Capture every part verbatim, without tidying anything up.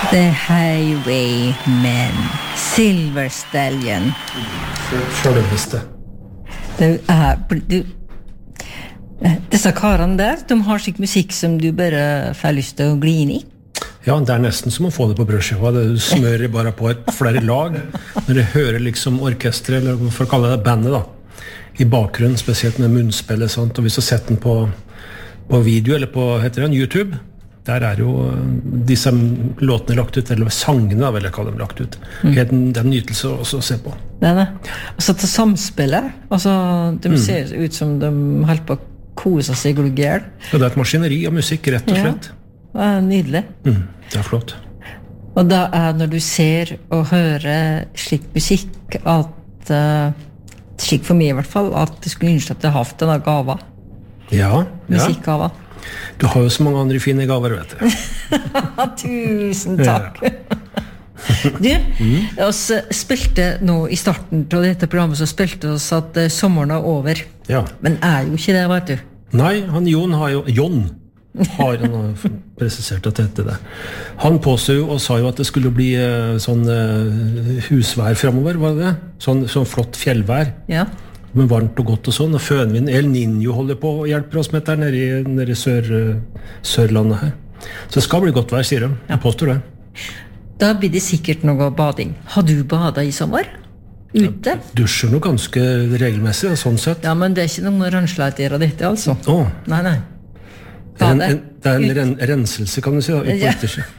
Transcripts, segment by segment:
The Highwaymen, Silver Stallion. Selveste. Det er du, disse karene der, de har slik musikk som du bare får lyst til å gli inn i. Ja, det er nesten som å få det på brødskiva. Du smører bare på et flere lag. Når du hører liksom orkestret, eller for å kalle det bandet da, i bakgrunnen, spesielt med munnspillet, sant? Og hvis du setter den på, på video, eller på, heter det, YouTube, der er jo disse låtene lagt ut, eller sangene da, vil jeg kalle dem lagt ut. Mm. Det er en nytelse også å se på. Det er det. Og så til samspillet, altså, de mm. ser ut som de holder på å kose seg gluggjel. Ja, det er et maskineri av musikk, rett og slett. Ja. Det er nydelig. Mm, det er flott. Og da er når du ser og hører slik musikk at, uh, slik for meg i hvert fall, at du skulle ønske at du har hatt denne gava. Ja, ja. Musikkgava. Du har jo så mange andre fine gaver, vet du. Tusen takk. Du, mm. oss spilte nå i starten til dette programmet, så spilte oss at uh, sommeren er over. Ja. Men er jo ikke det, vet du. Nei, han Jon har jo... Jon har han presisert at dette det. Han påstod jo og sa jo at det skulle bli uh, sånn uh, husvær fremover, var det det? Sånn, sånn flott fjellvær. Ja. Men varmt og godt og sånn. Og fønvind, El Niño holder på og hjelper oss med dette nede i, nede i sør, uh, Sørlandet her. Så det skal bli godt vær, sier de. Jeg påstår det. Da blir det sikkert noe bading. Har du badet i sommer? Ute? Jeg dusjer noe ganske regelmessig, sånn sett. Ja, men det er ikke noen rønnsleiter av dette, altså. Åh. Nei, nei. En, en, det er en ren, renselse, kan du si, da, ja.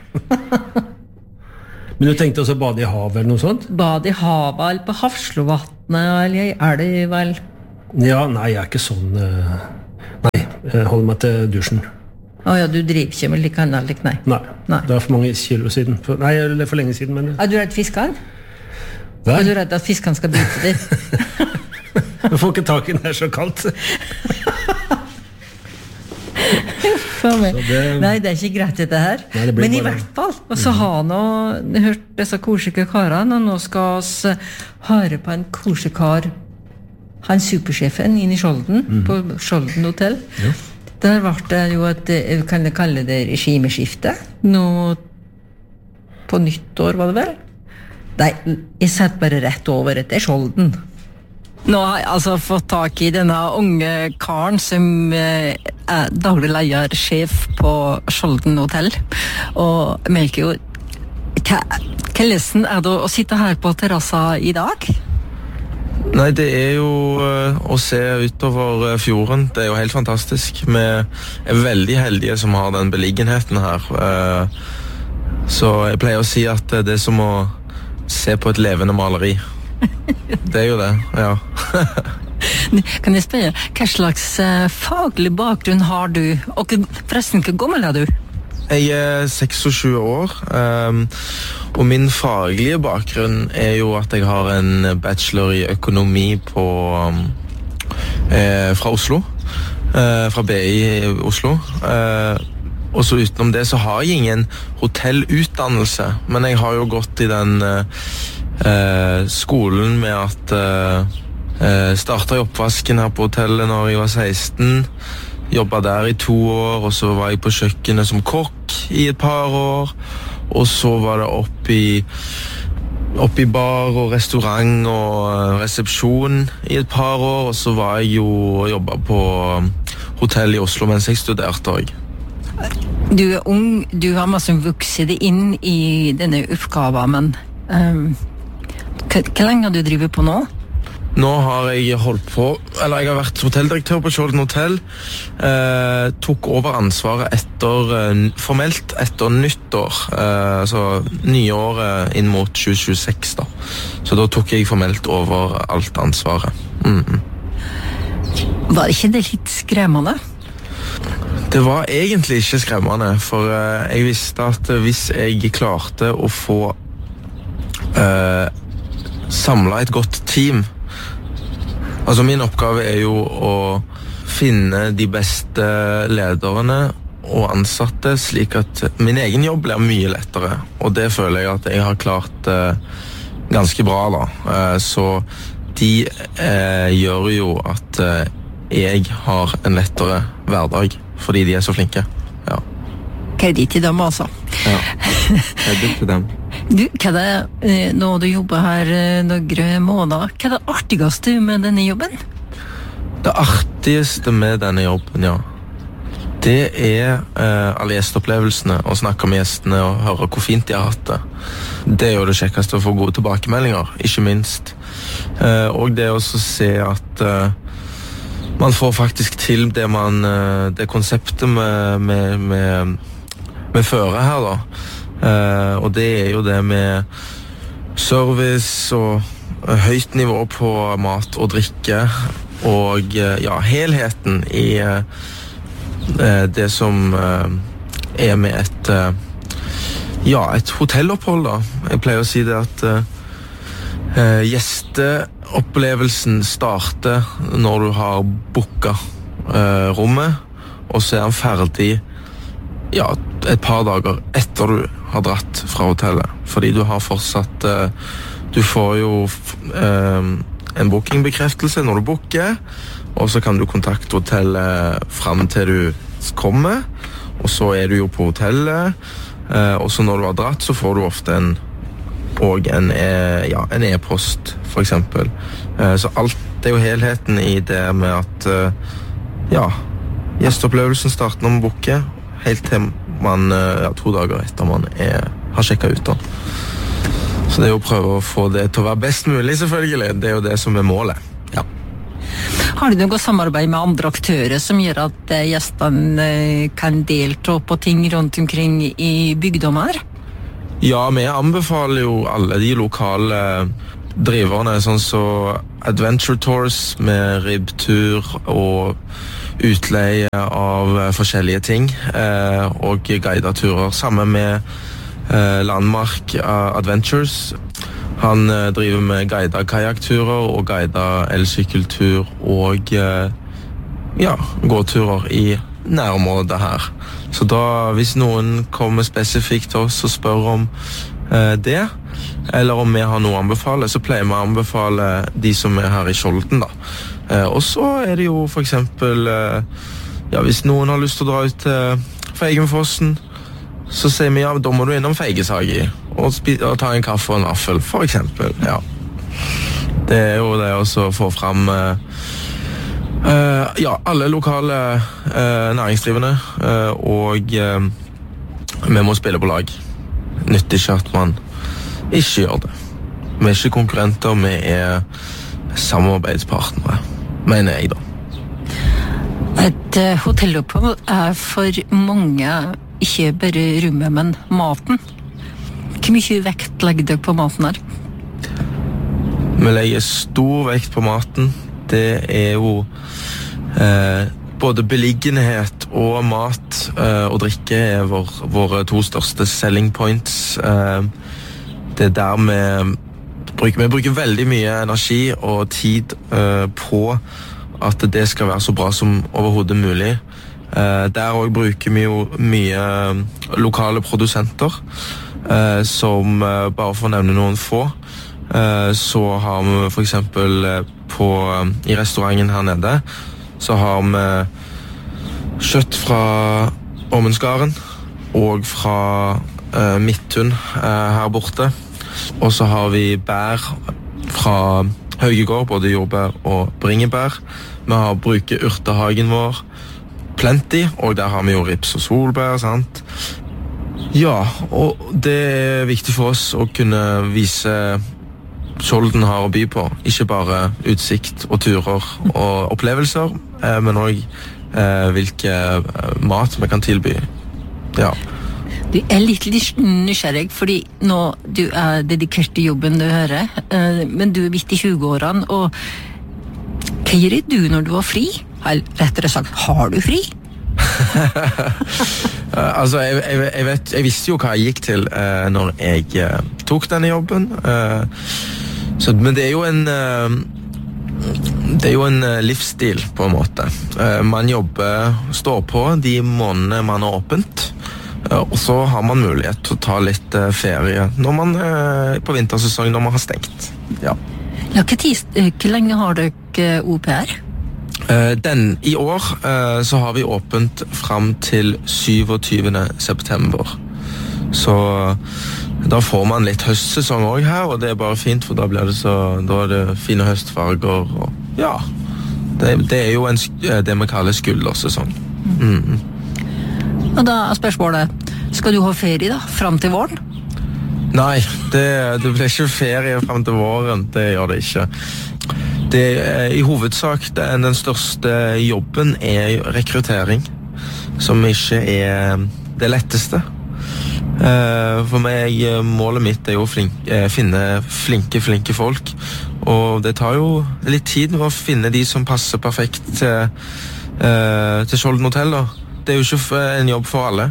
Men du tenkte også bade i havet eller noe sånt? Bade i havet, eller på Hafslovatnet, eller er det vel? Ja, nei, jeg er ikke sånn uh, Nei, jeg holder meg til dusjen. Åja, oh, du driver ikke med like annet, like nei. Nei, nei, det er for mange kilo siden for, Nei, eller for lenge siden, men Er du redd fiskene? Hva? Er du redd at fiskene skal bite deg? Du får ikke tak i den her så kaldt. Det, nei, det er ikke greit dette her. Nei, men i bare... hvert fall og så har nå hørt disse korsike karene, og nå skal oss høre på en korsekar, han supersjefen inn i Skjolden, mm. på Skjolden hotell. Ja. Der var det jo et, kan jeg kalle det regimeskifte nå på nyttår, var det vel? Nei, jeg satt bare rett over etter Skjolden. Nå har jeg altså fått tak i denne unge karen som er daglig leiersjef på Skjolden hotell, og merker jo hva lesen er det å sitte her på terrassa i dag? Nei, det er jo uh, å se utover uh, fjorden. Det er jo helt fantastisk. Vi er veldig heldige som har den beliggenheten her. Uh, så jeg pleier å si at det er som å se på et levende maleri. Det er jo det, ja. Kan jeg spørre, hva slags uh, faglig bakgrunn har du? Og forresten, hvor gammel er du? Jeg er seksogtjue år, um, og min faglige bakgrunn er jo at jeg har en bachelor i økonomi på, um, eh, fra Oslo, eh, fra B I i Oslo. Eh, og så utenom det så har jeg ingen hotellutdannelse, men jeg har jo gått i den eh, skolen med at eh, startet i oppvasken her på hotellet når jeg var seksten, jobbet der i to år, og så var jeg på kjøkkenet som kokk i et par år, og så var det opp i, opp i bar og restaurant og resepsjon i et par år, og så var jeg jo og jobbet på hotell i Oslo mens jeg studerte også. Du er ung, du har masse vokset inn i denne oppgaven, men um, hvor lenge har du drivet på nå? Nå har jeg holdt på, eller jeg har vært hotelldirektør på Skjolden hotell, eh, tok over ansvaret etter, eh, formelt etter nyttår, eh, altså nyåret inn mot tjue tjueseks da. Så da tok jeg formelt over alt ansvaret. Mm. Var ikke det litt skremmende? Det var egentlig ikke skremmende, for eh, jeg visste at hvis jeg klarte å få eh, samlet et godt team. Altså min oppgave er jo å finne de beste lederne og ansatte, slik at min egen jobb blir mye lettere. Og det føler jeg at jeg har klart eh, ganske bra da. Eh, så de eh, gjør jo at eh, jeg har en lettere hverdag, fordi de er så flinke. Ja. Kredit til dem, altså. Ja, kredit til dem. Du, hva er det, nå du jobber her noen måneder, hva er det artigste med denne jobben? Det artigste med denne jobben, ja, det er eh, alle gjesteopplevelsene, å snakke med gjestene og høre hvor fint de har hatt det. Det er jo det kjekkeste å få gode tilbakemeldinger, ikke minst. Eh, og det er også å se at eh, man får faktisk til det, man, eh, det konseptet med, med, med, med føre her da. Uh, og det er jo det med service og uh, høyt nivå på mat og drikke og uh, ja, helheten i uh, det som uh, er med et uh, ja, et hotellopphold da. Jeg pleier å si det at uh, uh, gjesteopplevelsen starter når du har booket uh, rommet, og så er han ferdig ja, et par dager etter du har dratt fra hotellet, fordi du har fortsatt uh, du får jo uh, en bookingbekreftelse når du booker, og så kan du kontakte hotellet frem til du kommer, og så er du jo på hotellet, uh, og så når du har dratt så får du ofte en og en, e, ja, en e-post for eksempel, uh, så alt det er jo helheten i det med at uh, ja, gjesteopplevelsen starter når man booker, helt til man ja, to dager etter man er, har sjekket ut da. Så det er jo å prøve å få det til å være best mulig selvfølgelig, det er jo det som er målet. Ja. Har du noe samarbeid med andre aktører som gjør at eh, gjestene eh, kan delta på ting rundt omkring i bygdommen her? Ja, vi anbefaler jo alle de lokale driverne, sånn så Adventure Tours med ribbtur og utleie av forskjellige ting eh, og guideturer sammen med eh, Landmark Adventures. Han eh, driver med guidet kajakturer og guidet elsykkeltur og eh, ja, gåturer i nærområdet her. Så da, hvis noen kommer spesifikt til oss og spør om eh, det, eller om vi har noe å anbefale, så pleier vi å anbefale de som er her i Skjolden da. Eh, og så er det jo for eksempel eh, ja, hvis noen har lyst til å dra ut til Feigenfossen, så sier vi ja, da må du innom Feigesagi og, og ta en kaffe og en vaffel, for eksempel. Ja. Det er jo det også å få fram eh, eh, ja, alle lokale eh, næringsdrivende, eh, og eh, vi må spille på lag. Nytter ikke at man ikke gjør det. Vi er ikke konkurrenter, vi er samarbeidspartnere, mener jeg da. Et uh, hotellopphold er for mange ikke bare rommet, men maten. Hvor mye vekt legger dere på maten her? Vi legger stor vekt på maten. Det er jo eh, både beliggenhet og mat eh, og drikke er vår, våre to største selling points. Eh, det er der vi bruker, vi bruker veldig mye energi og tid eh, på at det skal være så bra som overhodet mulig. Eh, der også bruker vi jo mye lokale produsenter, eh, som eh, bare for å nevne noen få, eh, så har vi for eksempel eh, på, eh, i restauranten her nede, så har vi kjøtt fra Åmensgaren og fra eh, Midtun eh, her borte. Og så har vi bær fra Haugegård, både jordbær og bringebær. Vi har bruker urtehagen vår, plenty, og der har vi jo rips og solbær, sant? Ja, og det er viktig for oss å kunne vise Skjolden har å by på. Ikke bare utsikt og turer og opplevelser, men også hvilke mat vi kan tilby. Ja. Du er litt nysgjerrig, fordi nå du er dedikert til jobben du hører, men du er midt i tjue-årene, og hva gjør du når du har fri? Eller rettere sagt, har du fri? altså, jeg, jeg, jeg, vet, jeg visste jo hva jeg gikk til uh, når jeg uh, tok denne jobben, uh, så, men det er jo en... Uh, Det er jo en livsstil på en måte. Man jobber, står på de månedene man har åpent, og så har man mulighet til å ta litt ferie når man er på vintersesong, når man har stengt. Ja. Ja, hvor lenge har dere O P R? Den, I år uh, så har vi åpent frem til syvogtyvende september. Så da får man litt høstsesong også her, og det er bare fint, for da blir det så, da er det fine høstfarger, og ja, det, det er jo en, det vi kaller skuldersesong. Mm. Og da er spørsmålet, skal du ha ferie da, frem til våren? Nei, det, det blir ikke ferie frem til våren, det gjør det ikke. Det er, I hovedsak den, den største jobben er rekruttering, som ikke er det letteste. For meg, målet mitt er jo å flink, finne flinke, flinke folk, og det tar jo litt tid å finne de som passer perfekt til, til Skjolden Hotel. Da. Det er jo ikke en jobb for alle,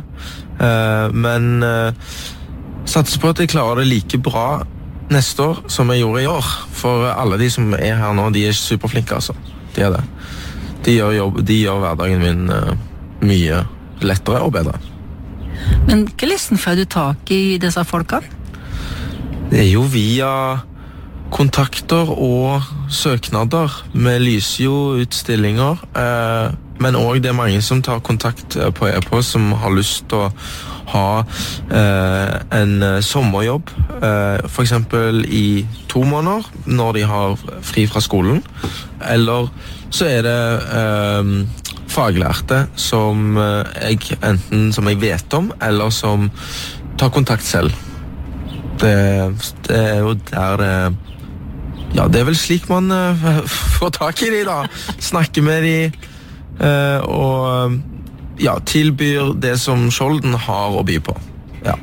men satser på at jeg klarer det like bra neste år som jeg gjorde I år, for alle de som er her nå, de er superflinke, altså. De er det. De gjør, jobb, de gjør hverdagen min uh, mye lettere og bedre. Men hva listen får du tak I disse folkene? Det er jo via kontakter og søknader. Vi lyser jo ut stillinger, uh, men også det er mange som tar kontakt på e-post som har lyst til å ha eh, en sommerjobb, eh, for eksempel I to måneder, når de har fri fra skolen. Eller så er det eh, faglærte som jeg, enten som jeg vet om, eller som tar kontakt selv. Det, det er jo der det... Ja, det er vel slik man eh, får tak I de da. Snakker med de, eh, og... Ja, tilbyr det som Skjolden har å by på. Ja.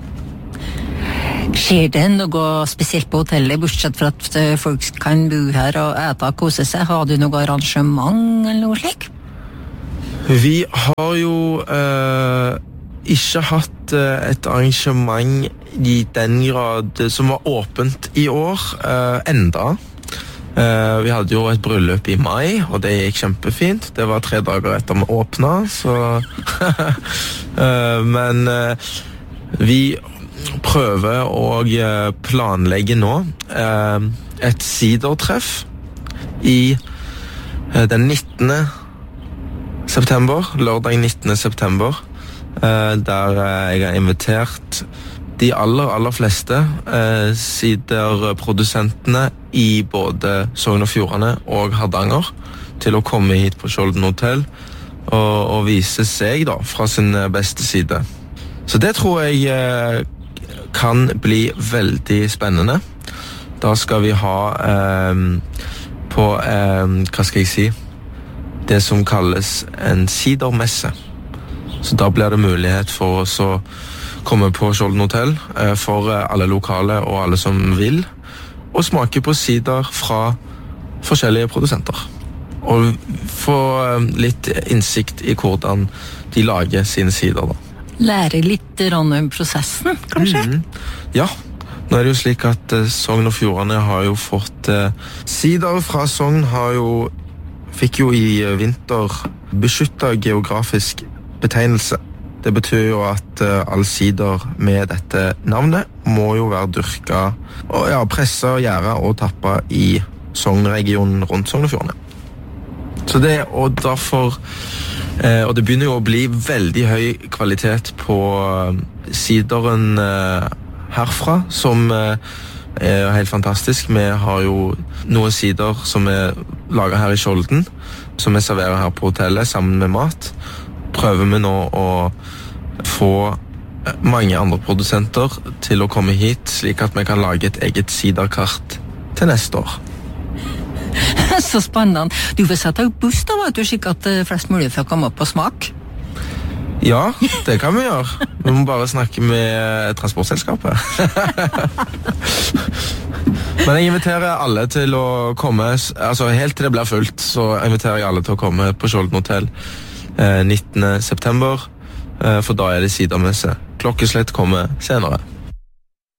Skjer det noe spesielt på hotellet, bortsett fra at folk kan bo her og æte og kose seg? Har du noe arrangement eller noe slik? Vi har jo eh, ikke hatt eh, et arrangement I den grad som var åpent I år, eh, enda. Uh, vi hadde jo et bryllup I mai, og det gikk kjempefint. Det var tre dager etter vi åpnet, så... uh, men uh, vi prøver å planlegge nå uh, et sidertreff I uh, den nittende september, lørdag nittende september, uh, der uh, jeg har invitert de aller, aller fleste eh, siderprodusentene I både Sogn og Fjordane og Hardanger til å komme hit på Skjolden Hotel og, og vise seg da, fra sin beste side. Så det tror jeg eh, kan bli veldig spennende. Da skal vi ha eh, på, eh, hva skal jeg si, det som kalles en sidermesse. Så da blir det mulighet for oss å komme på Skjolden Hotel eh, for alle lokale og alle som vil, og smake på sider fra forskjellige produsenter. Og få eh, litt innsikt I hvordan de lager sine sider da. Lære litt om prosessen, kanskje? Mm, ja, nå er det jo slik at eh, Sogn og Fjordane har jo fått eh, sider fra Sogn har jo, fikk jo I vinter beskyttet geografisk betegnelse. Det betyr jo at uh, all sider med dette navnet må jo være dyrket, og ja, presset, gjæret og tappet I Sogn-regionen rundt Sogn og Fjordane. Så det, og derfor, eh, og det begynner jo å bli veldig høy kvalitet på uh, sideren uh, herfra, som uh, er helt fantastisk. Vi har jo noen sider som er laget her I Skjolden, som vi serverer her på hotellet sammen med mat. Prøver vi nå å få mange andre produsenter til å komme hit, slik at vi kan lage et eget siderkart til neste år. Så spennende. Du får sette opp buss da, vet du, slik at flest mulig får komme opp på smak. Ja, det kan vi gjøre. Vi må bare snakke med transportselskapet. Men jeg inviterer alle til å komme, altså helt til det blir fullt, så inviterer jeg alle til å komme på Skjolden Hotel nittende september, for da er det sidermesse. Klokkeslett kommer senere.